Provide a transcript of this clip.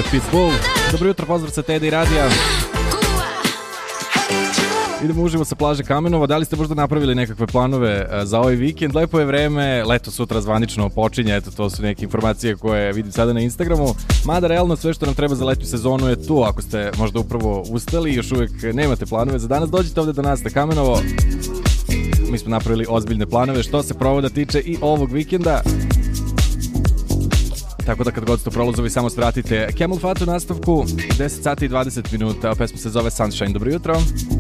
je Pitbull. Dobro jutro, pozdrav sa Tede i Radija. Idemo uživo sa plaže Kamenovo. Da li ste možda napravili nekakve planove za ovaj vikend? Lepo je vreme, leto sutra zvanično počinje, eto to su neke informacije koje vidim sada na Instagramu. Mada realno sve što nam treba za letnju sezonu je tu, ako ste možda upravo ustali i još uvijek nemate planove za danas, dođite ovde do nas na Kamenovo. Mi smo napravili ozbiljne planove što se provoda tiče i ovog vikenda. Tako da kad god ste u prolazovi samo svratite Camel Fat u nastavku, 10 sati i 20 minuta, pesma se zove Sunshine. Dobro jutro.